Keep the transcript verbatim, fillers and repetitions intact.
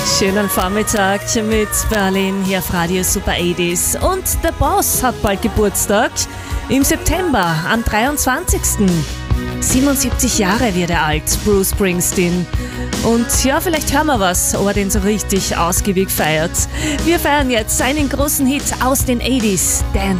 Schönen Vormittag mit Berlin hier auf Radio Super achtziger. Und der Boss hat bald Geburtstag. Im September, am dreiundzwanzigsten siebenundsiebzig Jahre wird er alt, Bruce Springsteen. Und ja, vielleicht hören wir was, ob er den so richtig ausgiebig feiert. Wir feiern jetzt seinen großen Hit aus den achtziger, Dance